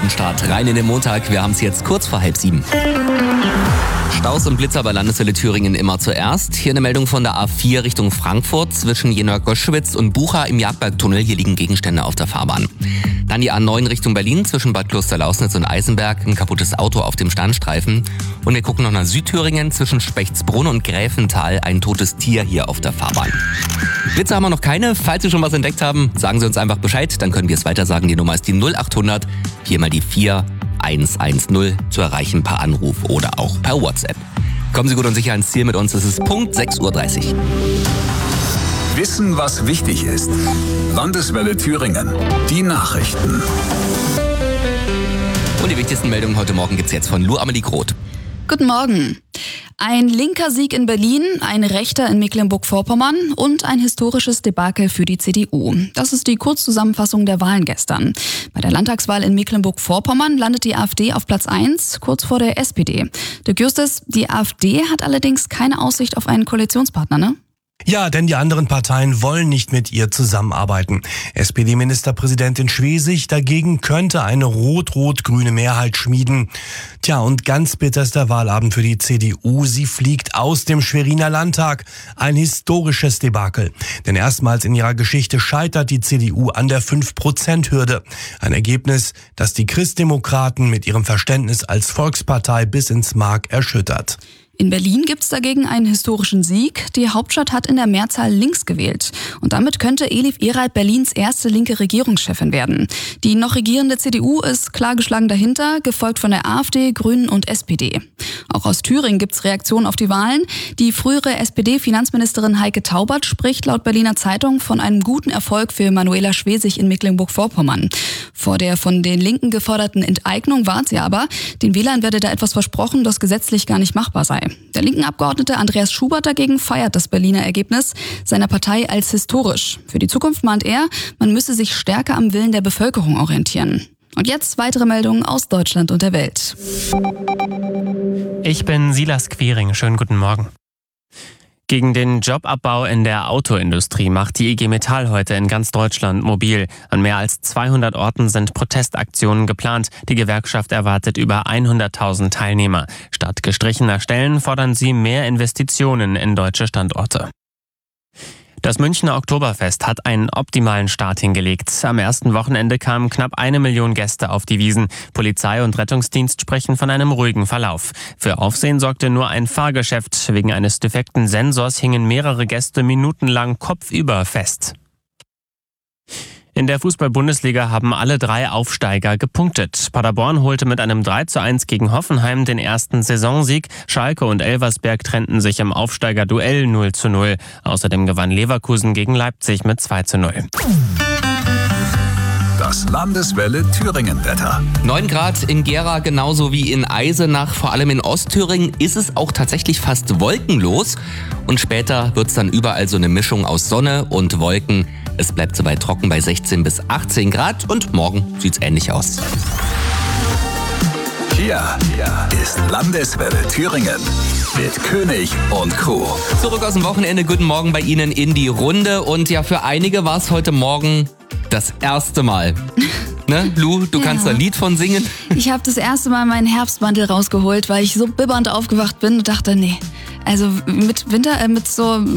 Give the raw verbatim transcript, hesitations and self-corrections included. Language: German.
guten Start rein in den Montag. Wir haben es jetzt kurz vor halb sieben. Staus und Blitzer bei Landeswelle Thüringen immer zuerst. Hier eine Meldung von der A vier Richtung Frankfurt. Zwischen Jena-Goschwitz und Bucha im Jagdbergtunnel. Hier liegen Gegenstände auf der Fahrbahn. Dann die A neun Richtung Berlin zwischen Bad Klosterlausnitz und Eisenberg. Ein kaputtes Auto auf dem Standstreifen. Und wir gucken noch nach Südthüringen zwischen Spechtsbrunn und Gräfental. Ein totes Tier hier auf der Fahrbahn. Blitzer haben wir noch keine. Falls Sie schon was entdeckt haben, sagen Sie uns einfach Bescheid. Dann können wir es weiter sagen. Die Nummer ist die null acht hundert, vier mal die vier eins eins null zu erreichen per Anruf oder auch per WhatsApp. Kommen Sie gut und sicher ans Ziel mit uns. Es ist Punkt sechs Uhr dreißig. Wissen, was wichtig ist. Landeswelle Thüringen. Die Nachrichten. Und die wichtigsten Meldungen heute Morgen gibt's jetzt von Lu Amelie Groth. Guten Morgen. Ein linker Sieg in Berlin, ein rechter in Mecklenburg-Vorpommern und ein historisches Debakel für die C D U. Das ist die Kurzzusammenfassung der Wahlen gestern. Bei der Landtagswahl in Mecklenburg-Vorpommern landet die AfD auf Platz eins, kurz vor der S P D. Dirk Justus, die AfD hat allerdings keine Aussicht auf einen Koalitionspartner, ne? Ja, denn die anderen Parteien wollen nicht mit ihr zusammenarbeiten. S P D-Ministerpräsidentin Schwesig dagegen könnte eine rot-rot-grüne Mehrheit schmieden. Tja, und ganz bitter ist der Wahlabend für die C D U. Sie fliegt aus dem Schweriner Landtag. Ein historisches Debakel. Denn erstmals in ihrer Geschichte scheitert die C D U an der fünf Prozent Hürde. Ein Ergebnis, das die Christdemokraten mit ihrem Verständnis als Volkspartei bis ins Mark erschüttert. In Berlin gibt's dagegen einen historischen Sieg. Die Hauptstadt hat in der Mehrzahl links gewählt. Und damit könnte Elif Erhard Berlins erste linke Regierungschefin werden. Die noch regierende C D U ist klar geschlagen dahinter, gefolgt von der AfD, Grünen und S P D. Auch aus Thüringen gibt's Reaktionen auf die Wahlen. Die frühere S P D-Finanzministerin Heike Taubert spricht laut Berliner Zeitung von einem guten Erfolg für Manuela Schwesig in Mecklenburg-Vorpommern. Vor der von den Linken geforderten Enteignung warnt sie aber, den Wählern werde da etwas versprochen, das gesetzlich gar nicht machbar sei. Der linken Abgeordnete Andreas Schubert dagegen feiert das Berliner Ergebnis seiner Partei als historisch. Für die Zukunft mahnt er, man müsse sich stärker am Willen der Bevölkerung orientieren. Und jetzt weitere Meldungen aus Deutschland und der Welt. Ich bin Silas Quiring. Schönen guten Morgen. Gegen den Jobabbau in der Autoindustrie macht die I G Metall heute in ganz Deutschland mobil. An mehr als zweihundert Orten sind Protestaktionen geplant. Die Gewerkschaft erwartet über hunderttausend Teilnehmer. Statt gestrichener Stellen fordern sie mehr Investitionen in deutsche Standorte. Das Münchner Oktoberfest hat einen optimalen Start hingelegt. Am ersten Wochenende kamen knapp eine Million Gäste auf die Wiesn. Polizei und Rettungsdienst sprechen von einem ruhigen Verlauf. Für Aufsehen sorgte nur ein Fahrgeschäft. Wegen eines defekten Sensors hingen mehrere Gäste minutenlang kopfüber fest. In der Fußball-Bundesliga haben alle drei Aufsteiger gepunktet. Paderborn holte mit einem drei zu eins gegen Hoffenheim den ersten Saisonsieg. Schalke und Elversberg trennten sich im Aufsteigerduell null zu null. Außerdem gewann Leverkusen gegen Leipzig mit zwei zu null. Das Landeswelle Thüringen-Wetter. neun Grad in Gera, genauso wie in Eisenach. Vor allem in Ostthüringen ist es auch tatsächlich fast wolkenlos. Und später wird es dann überall so eine Mischung aus Sonne und Wolken. Es bleibt soweit trocken bei sechzehn bis achtzehn Grad und morgen sieht's ähnlich aus. Hier, hier ist Landeswelle Thüringen mit König und Co. Zurück aus dem Wochenende, guten Morgen bei Ihnen in die Runde. Und ja, für einige war es heute Morgen das erste Mal. Ne, Lu, du Ja. kannst da ein Lied von singen. Ich habe das erste Mal meinen Herbstmantel rausgeholt, weil ich so bibbernd aufgewacht bin und dachte, nee, also mit Winter, äh, mit so